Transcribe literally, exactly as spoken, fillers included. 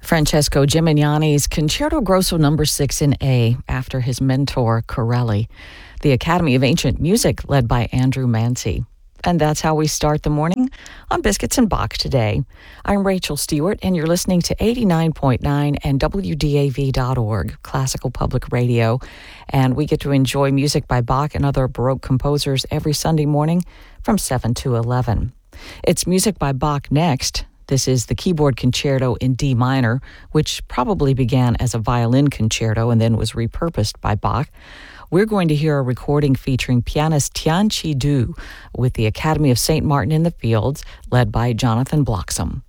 Francesco Gimignani's Concerto Grosso number six in A, after his mentor Corelli. The Academy of Ancient Music, led by Andrew Mancy. And that's how we start the morning on Biscuits and Bach today. I'm Rachel Stewart, and you're listening to eighty-nine point nine and W D A V dot org, Classical Public Radio. And we get to enjoy music by Bach and other Baroque composers every Sunday morning from seven to eleven. It's Music by Bach next. This is the Keyboard Concerto in D minor, which probably began as a violin concerto and then was repurposed by Bach. We're going to hear a recording featuring pianist Tian Chi Du with the Academy of Saint Martin in the Fields, led by Jonathan Bloxam.